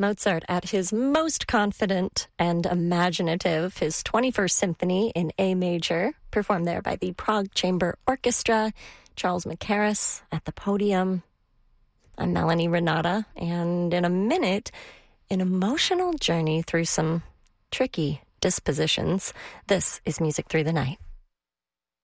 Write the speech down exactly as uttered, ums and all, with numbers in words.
Mozart at his most confident and imaginative, his twenty-first Symphony in A major, performed there by the Prague Chamber Orchestra. Charles Mackerras at the podium. I'm Melanie Renata, and in a minute, an emotional journey through some tricky dispositions. This is Music Through the Night.